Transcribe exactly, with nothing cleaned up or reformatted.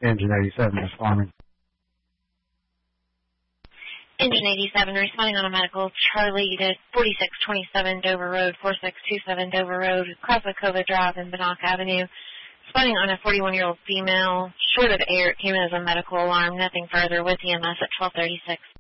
Engine eighty-seven responding. Engine eighty-seven responding on a medical. Charlie to forty-six twenty-seven Dover Road, forty-six twenty-seven Dover Road, across Cova Drive and Bannock Avenue. Responding on a forty-one-year-old female. Short of air, it came in as a medical alarm. Nothing further with E M S at twelve thirty-six.